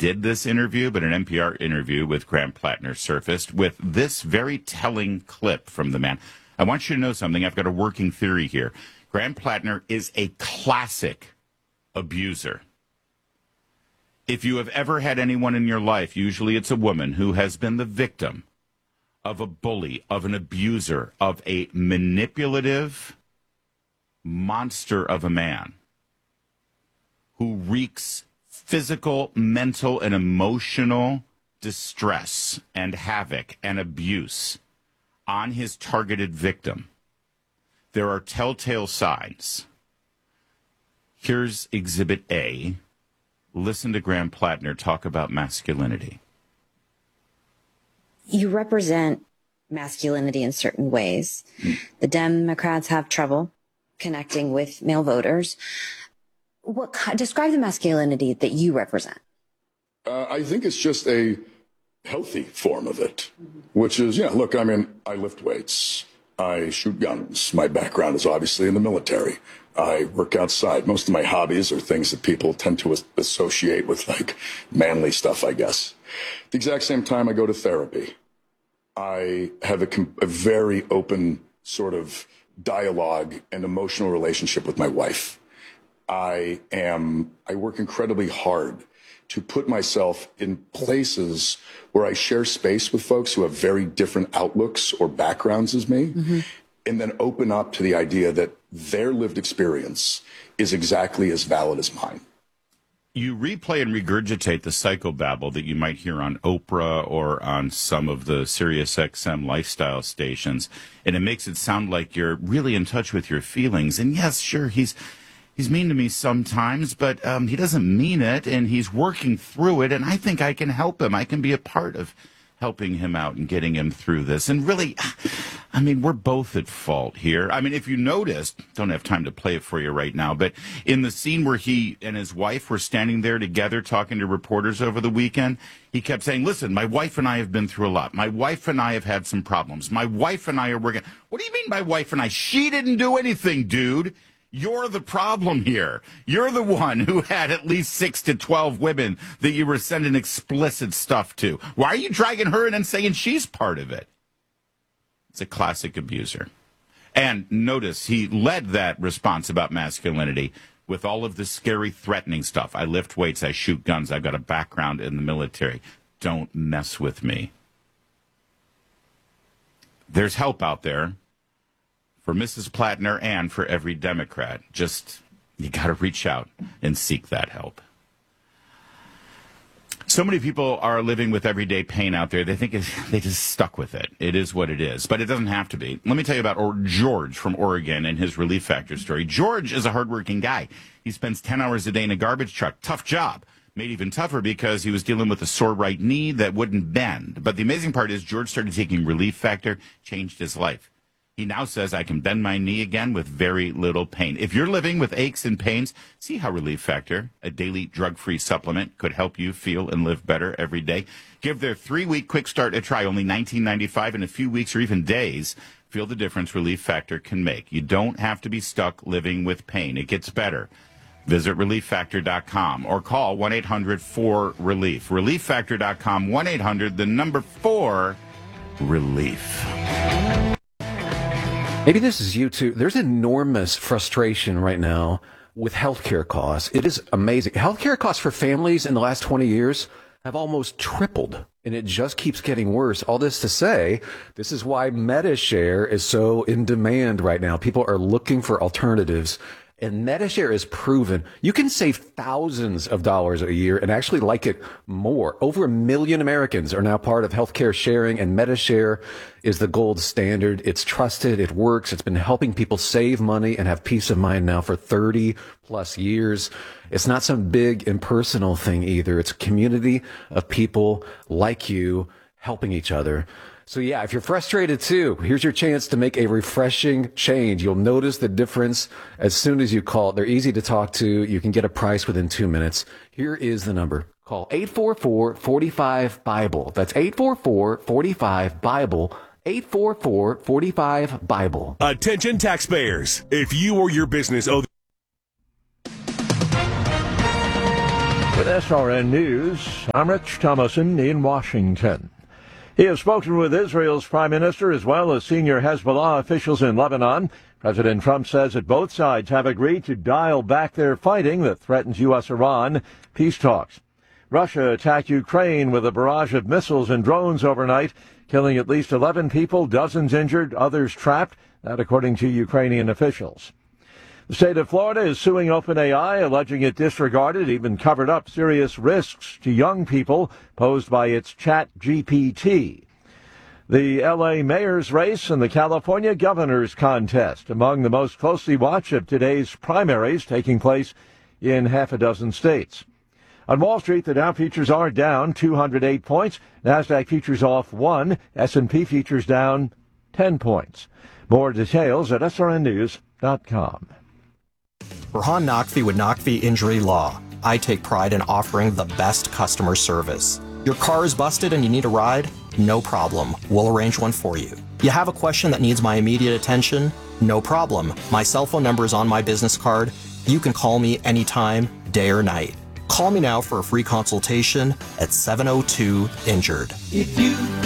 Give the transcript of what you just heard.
did this interview, but an NPR interview with Graham Plattner surfaced with this very telling clip from the man. I want you to know something. I've got a working theory here. Graham Plattner is a classic abuser. If you have ever had anyone in your life, usually it's a woman, who has been the victim of a bully, of an abuser, of a manipulative monster of a man who wreaks physical, mental, and emotional distress and havoc and abuse on his targeted victim, there are telltale signs. Here's Exhibit A. Listen to Graham Plattner talk about masculinity. You represent masculinity in certain ways. The Democrats have trouble connecting with male voters. Describe the masculinity that you represent. I think it's just a healthy form of it, which is, look, I mean, I lift weights. I shoot guns. My background is obviously in the military. I work outside. Most of my hobbies are things that people tend to associate with, like, manly stuff, I guess. At the exact same time, I go to therapy. I have a very open sort of dialogue and emotional relationship with my wife. I work incredibly hard to put myself in places where I share space with folks who have very different outlooks or backgrounds as me, and then open up to the idea that their lived experience is exactly as valid as mine. You replay and regurgitate the psychobabble that you might hear on Oprah or on some of the SiriusXM lifestyle stations, and it makes it sound like you're really in touch with your feelings. And yes, sure, he's mean to me sometimes, but he doesn't mean it, and he's working through it, and I think I can help him. I can be a part of helping him out and getting him through this. And really, I mean, we're both at fault here. I mean, if you noticed, don't have time to play it for you right now, but in the scene where he and his wife were standing there together talking to reporters over the weekend, he kept saying, listen, my wife and I have been through a lot. My wife and I have had some problems. My wife and I are working. What do you mean my wife and I? She didn't do anything, dude. You're the problem here. You're the one who had at least 6 to 12 women that you were sending explicit stuff to. Why are you dragging her in and saying she's part of it? It's a classic abuser. And notice he led that response about masculinity with all of the scary, threatening stuff. I lift weights. I shoot guns. I've got a background in the military. Don't mess with me. There's help out there for Mrs. Plattner and for every Democrat. Just, you got to reach out and seek that help. So many people are living with everyday pain out there. They think they just stuck with it. It is what it is, but it doesn't have to be. Let me tell you about George from Oregon and his Relief Factor story. George is a hardworking guy. He spends 10 hours a day in a garbage truck. Tough job. Made even tougher because he was dealing with a sore right knee that wouldn't bend. But the amazing part is George started taking Relief Factor, changed his life. He now says, I can bend my knee again with very little pain. If you're living with aches and pains, see how Relief Factor, a daily drug-free supplement, could help you feel and live better every day. Give their 3-week quick start a try, only $19.95 in a few weeks or even days. Feel the difference Relief Factor can make. You don't have to be stuck living with pain. It gets better. Visit ReliefFactor.com or call 1-800-4RELIEF. ReliefFactor.com, 1-800-4-RELIEF. Maybe this is you too. There's enormous frustration right now with healthcare costs. It is amazing. Healthcare costs for families in the last 20 years have almost tripled, and it just keeps getting worse. All this to say, this is why MediShare is so in demand right now. People are looking for alternatives. And MediShare is proven you can save thousands of dollars a year and actually like it more. Over 1 million Americans are now part of healthcare sharing, and MediShare is the gold standard. It's trusted. It works. It's been helping people save money and have peace of mind now for 30 plus years. It's not some big impersonal thing either. It's a community of people like you helping each other. So yeah, if you're frustrated too, here's your chance to make a refreshing change. You'll notice the difference as soon as you call. They're easy to talk to. You can get a price within 2 minutes. Here is the number. Call 844-45-BIBLE. That's 844-45-BIBLE. 844-45-BIBLE. Attention taxpayers. If you or your business owe With SRN News, I'm Rich Thomason in Washington. He has spoken with Israel's prime minister as well as senior Hezbollah officials in Lebanon. President Trump says that both sides have agreed to dial back their fighting that threatens U.S.-Iran peace talks. Russia attacked Ukraine with a barrage of missiles and drones overnight, killing at least 11 people, dozens injured, others trapped, that according to Ukrainian officials. The state of Florida is suing OpenAI, alleging it disregarded, even covered up serious risks to young people posed by its ChatGPT. The L.A. mayor's race and the California governor's contest among the most closely watched of today's primaries taking place in half a dozen states. On Wall Street, the Dow futures are down 208 points. NASDAQ futures off 1. S&P futures down 10 points. More details at srnnews.com. Rahan Naqvi with Naqvi Injury Law. I take pride in offering the best customer service. Your car is busted and you need a ride? No problem. We'll arrange one for you. You have a question that needs my immediate attention? No problem. My cell phone number is on my business card. You can call me anytime, day or night. Call me now for a free consultation at 702-INJURED.